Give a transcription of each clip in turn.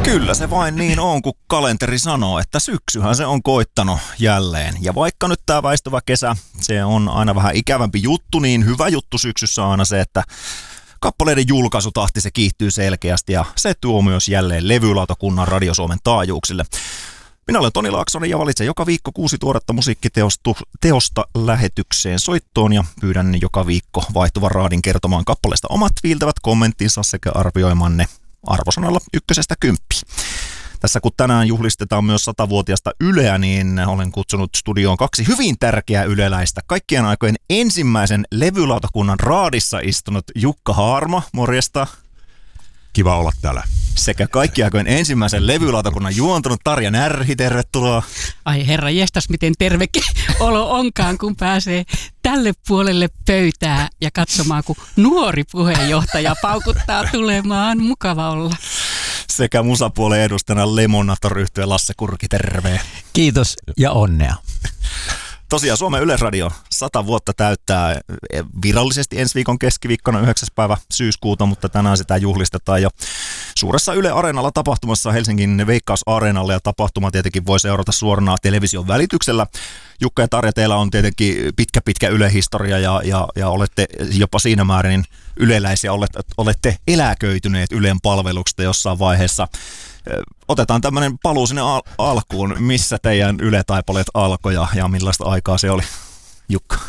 Kyllä se vain niin on, kun kalenteri sanoo, että syksyhän se on koittanut jälleen. Ja vaikka nyt tämä väistyvä kesä, se on aina vähän ikävämpi juttu, niin hyvä juttu syksyssä on aina se, että kappaleiden julkaisutahti se kiihtyy selkeästi ja se tuo myös jälleen levylautakunnan Radio Suomen taajuuksille. Minä olen Toni Laaksonen ja valitsen joka viikko 6 tuoretta musiikkiteosta lähetykseen soittoon ja pyydän joka viikko vaihtuvan raadin kertomaan kappaleesta omat viiltävät kommenttinsa sekä arvioimaan ne arvosanalla 1–10. Tässä kun tänään juhlistetaan myös 100-vuotiasta Yleä, niin olen kutsunut studioon 2 hyvin tärkeää yleläistä. Kaikkien aikojen ensimmäisen levylautakunnan raadissa istunut Jukka Haarma, morjesta. Kiva olla täällä. Sekä kaikkien aikojen ensimmäisen levylautakunnan juontunut Tarja Närhi, tervetuloa. Ai herra jestas, miten terve olo onkaan, kun pääsee tälle puolelle pöytää ja katsomaan, kun nuori puheenjohtaja paukuttaa tulemaan. Mukava olla. Sekä musapuolen edustajana Lemonator-yhtyeen Lasse Kurki, terve. Kiitos ja onnea. Tosiaan Suomen Yleisradio 100 vuotta täyttää virallisesti ensi viikon keskiviikkona 9. päivä syyskuuta, mutta tänään sitä juhlistetaan jo suuressa Yle Areenalla tapahtumassa Helsingin Veikkaus-areenalla, ja tapahtuma tietenkin voi seurata suorana television välityksellä. Jukka ja Tarja, teillä on tietenkin pitkä Yle-historia ja olette jopa siinä määrin yleläisiä, olette eläköityneet Ylen palveluksesta jossain vaiheessa. Otetaan tämmöinen paluu sinne alkuun. Missä teidän Yle-taipaleet alkoi ja millaista aikaa se oli, Jukka?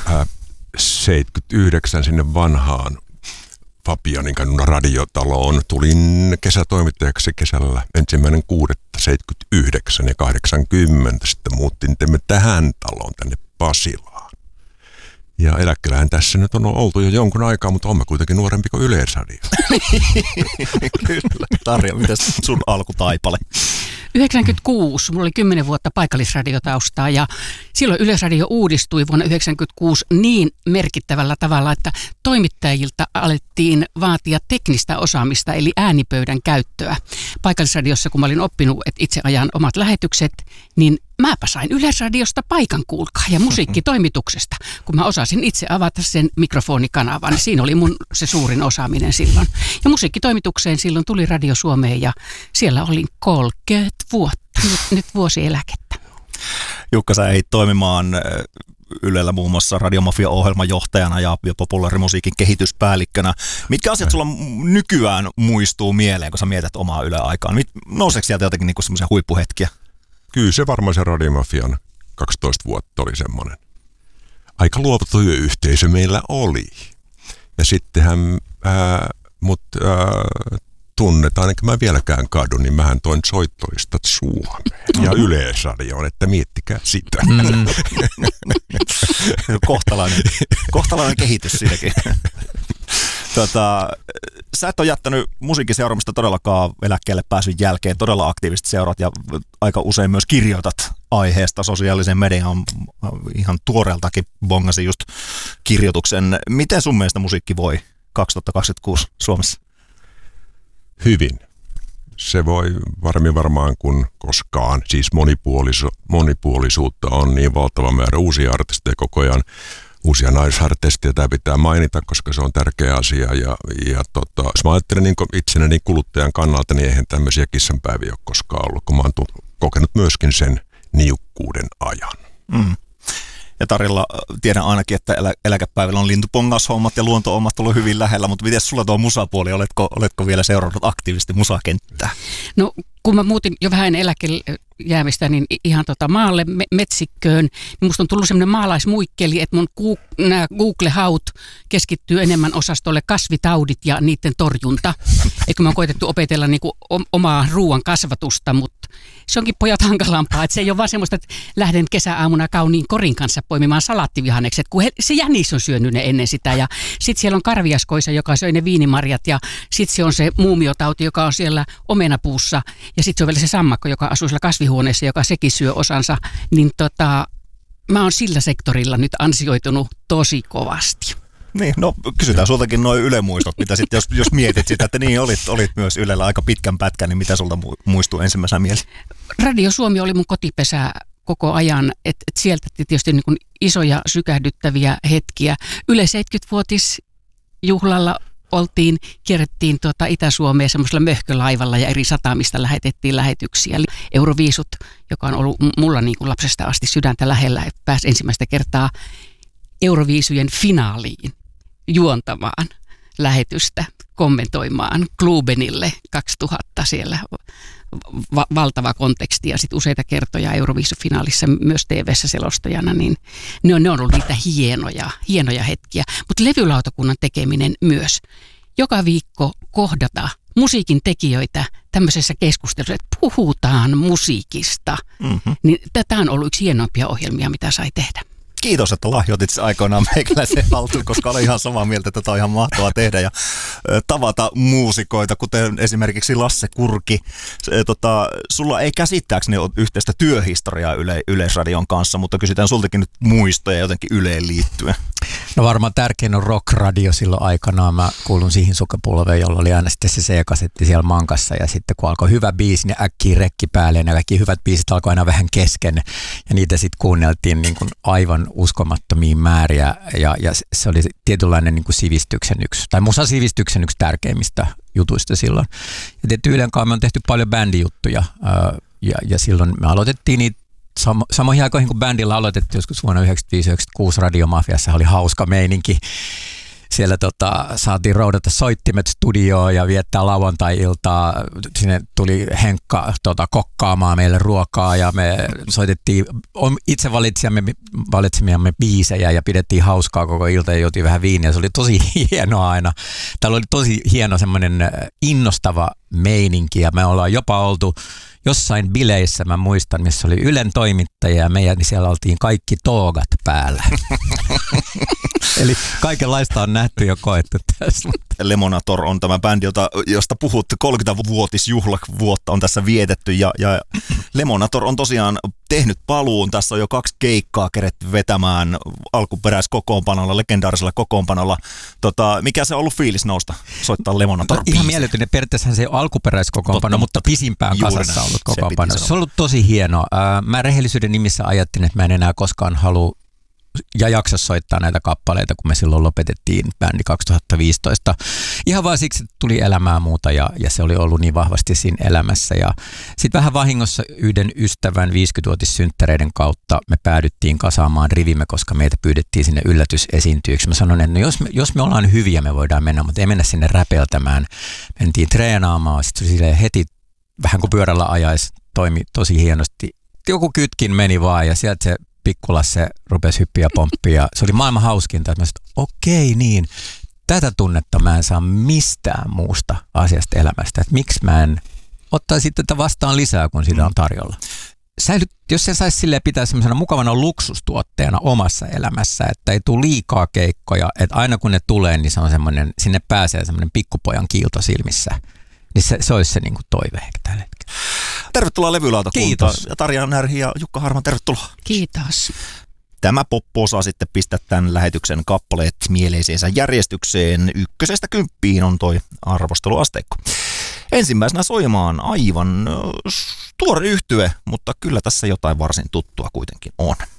79 sinne vanhaan Fabianin kadun radiotaloon. Tulin kesätoimittajaksi kesällä 1.6.79 ja 80. Sitten muuttiin tähän taloon tänne Pasilaan. Ja eläkkeellähän tässä nyt on oltu jo jonkun aikaa, mutta olemme kuitenkin nuorempi kuin Yleisradio. Kyllä. Tarja, mitäs sun alkutaipale? 96, mulla oli 10 vuotta paikallisradiotaustaa ja silloin Yleisradio uudistui vuonna 1996 niin merkittävällä tavalla, että toimittajilta alettiin vaatia teknistä osaamista eli äänipöydän käyttöä. Paikallisradiossa, kun mä olin oppinut, että itse ajan omat lähetykset, niin mäpä sain Yleisradiosta paikan, kuulkaa, ja musiikkitoimituksesta. Kun mä osasin itse avata sen mikrofonikanavan, niin siinä oli mun se suurin osaaminen silloin. Ja musiikkitoimitukseen silloin tuli Radio Suomeen ja siellä olin 30 vuotta, nyt vuosieläkettä. Jukka, sä ehdit toimimaan Ylellä muun muassa Radiomafia-ohjelmajohtajana ja populaarimusiikin kehityspäällikkönä. Mitkä asiat sulla nykyään muistuu mieleen, kun sä mietit omaa Yle-aikaan? Nouseeko sieltä jotenkin niinku semmoisia huippuhetkiä? Kyllä se varmaan se Radiomafian 12 vuotta oli semmoinen. Aika luova työyhteisö meillä oli. Ja sittenhän tunnetaan, ainakin mä vieläkään kadun, niin mähän toin soittolistat Suomeen ja Yleisradioon, että miettikää sitä. Kohtalainen kehitys siinäkin. Sä et ole jättänyt musiikin seuraamista todellakaan eläkkeelle pääsyn jälkeen, todella aktiivisesti seuraat ja aika usein myös kirjoitat aiheesta sosiaalisen median, ihan tuoreeltakin bongasin just kirjoituksen. Miten sun mielestä musiikki voi 2026 Suomessa? Hyvin. Se voi varmaan kuin koskaan. Siis monipuolisuutta on niin valtava määrä uusia artisteja koko ajan. Uusia naisartisteja tämä pitää mainita, koska se on tärkeä asia. Jos mä ajattelen niin itsenäni kuluttajan kannalta, niin eihän tämmöisiä kissanpäiviä ole koskaan ollut, kun mä oon kokenut myöskin sen niukkuuden ajan. Mm. Ja Tarilla tiedän ainakin, että eläkepäivillä on lintupongaushommat ja luonto-hommat tullut hyvin lähellä, mutta miten sulla tuo musapuoli? Oletko vielä seurannut aktiivisesti musakenttää? No kun mä muutin jo vähän eläkkeelle jäämistä, niin ihan maalle metsikköön, niin musta on tullut semmoinen maalaismuikkeli, että mun nämä Google-haut keskittyy enemmän osastolle kasvitaudit ja niiden torjunta. Eikö mä oon koetettu opetella niinku omaa ruoan kasvatusta, mutta se onkin pojat hankalampaa. Että se ei ole vaan semmoista, että lähden kesäaamuna kauniin korin kanssa poimimaan salaattivihannekset, kun se jänis on syönyt ne ennen sitä. Ja sitten siellä on karviaskoisa, joka söi ne viinimarjat, ja sitten se on se muumiotauti, joka on siellä omenapuussa, ja sitten se on vielä se sammakko, joka asuu siellä kasvihuoneessa, joka sekin syö osansa. Niin mä oon sillä sektorilla nyt ansioitunut tosi kovasti. Niin, no kysytään sultakin nuo Yle-muistot, mitä sitten, jos mietit sitä, että niin olit myös Ylellä aika pitkän pätkän, niin mitä sulta muistuu ensimmäisenä mieleen? Radio Suomi oli mun kotipesä koko ajan, että sieltä tietysti niin kuin isoja sykähdyttäviä hetkiä. Yle 70-vuotisjuhlalla kierrettiin Itä-Suomea semmoisella möhkölaivalla ja eri satamista lähetettiin lähetyksiä. Euroviisut, joka on ollut mulla niin kuin lapsesta asti sydäntä lähellä, että pääsi ensimmäistä kertaa Euroviisujen finaaliin juontamaan lähetystä, kommentoimaan Klubenille 2000 siellä valtava konteksti ja sitten useita kertoja Euroviisufinaalissa myös TV-ssä selostajana, niin ne on ollut niitä hienoja hetkiä. Mutta levylautakunnan tekeminen myös. Joka viikko kohdata musiikin tekijöitä tämmöisessä keskustelussa, että puhutaan musiikista. Niin tämä on ollut yksi hienoimpia ohjelmia, mitä sai tehdä. Kiitos, että lahjoitit aikoinaan meikäläisen haltuun, koska olen ihan samaa mieltä, että tämä on ihan mahtavaa tehdä ja tavata muusikoita, kuten esimerkiksi Lasse Kurki. Sulla ei käsittääkseni ole yhteistä työhistoriaa Yleisradion kanssa, mutta kysytään sultakin nyt muistoja jotenkin Yleen liittyen. No varmaan tärkein on Rock-radio silloin aikanaan. Mä kuulun siihen sukupolveen, jolla oli aina sitten se C-kasetti siellä mankassa ja sitten kun alkoi hyvä biisi, niin äkkiä rekki päälle ja ne kaikki hyvät biisit alkoi aina vähän kesken ja niitä sitten kuunneltiin niin kuin aivan uskomattomia määriä ja se oli tietynlainen niin kuin musasivistyksen yksi tärkeimmistä jutuista silloin. Ja tietysti Ylen kanssa me on tehty paljon bändijuttuja ja silloin me aloitettiin niitä samoihin aikoihin, kun bändillä aloitettiin joskus vuonna 1995-1996 Radiomafiassa, oli hauska meininki. Siellä saatiin roudata soittimet studioon ja viettää lauantai-iltaa. Sinne tuli Henkka kokkaamaan meille ruokaa ja me soitettiin itse valitsemiamme biisejä ja pidettiin hauskaa koko ilta ja juotiin vähän viiniä. Se oli tosi hienoa aina. Täällä oli tosi hieno semmoinen innostava meininki ja me ollaan jopa oltu jossain bileissä, mä muistan, missä oli Ylen toimittaja ja meidän, niin siellä oltiin kaikki toogat päällä. Eli kaikenlaista on nähty ja koettu tässä. Lemonator on tämä bändi, josta puhut, 30-vuotisjuhlavuotta on tässä vietetty ja Lemonator on tosiaan tehnyt paluun. Tässä on jo 2 keikkaa keretty vetämään alkuperäiskokoonpanolla, legendaarisella kokoonpanolla. Mikä se on ollut fiilis nousta soittaa Lemonator? Ihan mieletön. Periaatteessa se ei ole alkuperäiskokoonpano, mutta pisimpään kasassa ollut kokoonpano. Se on ollut tosi hienoa. Mä rehellisyyden nimissä ajattelin, että mä en enää koskaan halua ja jaksa soittaa näitä kappaleita, kun me silloin lopetettiin bändi 2015. Ihan vaan siksi, että tuli elämää muuta ja se oli ollut niin vahvasti siinä elämässä. Ja sitten vähän vahingossa yhden ystävän 50-vuotissynttäreiden kautta me päädyttiin kasaamaan rivimme, koska meitä pyydettiin sinne yllätysesiintyjiksi. Mä sanoin, että no jos me ollaan hyviä, me voidaan mennä, mutta ei mennä sinne räpeltämään. Mentiin treenaamaan, sitten silleen heti vähän kuin pyörällä ajaisi, toimi tosi hienosti. Joku kytkin meni vaan ja sieltä se Pikkulasse rupesi hyppiä pomppia. Se oli maailman hauskinta, että mä sanoin, että okei niin, tätä tunnetta mä en saa mistään muusta asiasta elämästä. Että miksi mä en ottaisi tätä vastaan lisää, kun sitä on tarjolla. Jos se saisi silleen pitää semmoisena mukavana luksustuotteena omassa elämässä, että ei tule liikaa keikkoja, että aina kun ne tulee, niin se on semmoinen, sinne pääsee semmoinen pikkupojan kiilto silmissä. Niin se olisi se niin kuin toive ehkä tällä hetkellä. Tervetuloa levylautakuntaan. Kiitos. Ja Tarja Närhi ja Jukka Harman, tervetuloa. Kiitos. Tämä poppo osaa sitten pistää tämän lähetyksen kappaleet mieleisensä järjestykseen. 1–10 on toi arvosteluasteikko. Ensimmäisenä soimaan aivan tuore yhtye, mutta kyllä tässä jotain varsin tuttua kuitenkin on.